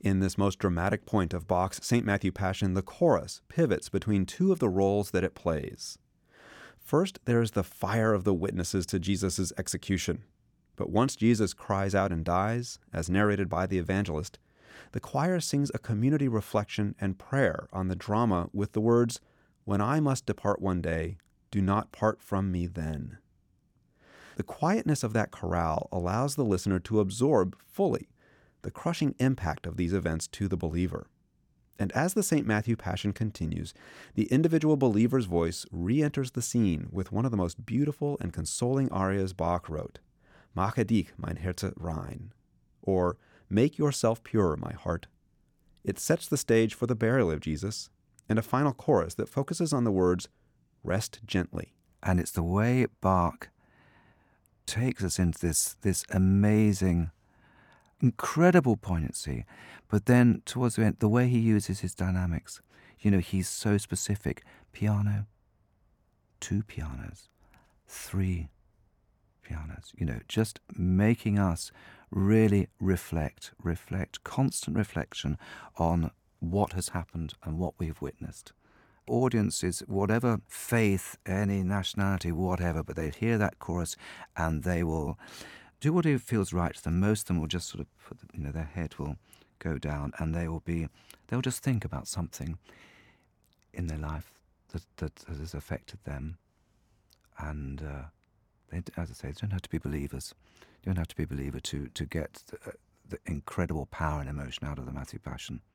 In this most dramatic point of Bach's St. Matthew Passion, the chorus pivots between two of the roles that it plays. First, there is the fire of the witnesses to Jesus' execution. But once Jesus cries out and dies, as narrated by the evangelist, the choir sings a community reflection and prayer on the drama with the words, "When I must depart one day, do not part from me then." The quietness of that chorale allows the listener to absorb fully the crushing impact of these events to the believer. And as the St. Matthew Passion continues, the individual believer's voice re-enters the scene with one of the most beautiful and consoling arias Bach wrote, "Mache dich, mein Herze, rein," or "Make yourself pure, my heart." It sets the stage for the burial of Jesus, and a final chorus that focuses on the words, "Rest gently." And it's the way Bach takes us into this amazing, incredible poignancy, but then towards the end, the way he uses his dynamics, he's so specific. Piano, 2 pianos, 3 pianos, just making us really reflect, constant reflection on what has happened and what we've witnessed. Audiences, whatever faith, any nationality, whatever, but they hear that chorus and they will do what it feels right to them. Most of them will just sort of put, their head will go down and they'll just think about something in their life that has affected them. And they, as I say, they don't have to be believers. You don't have to be a believer to get the incredible power and emotion out of the Matthew Passion.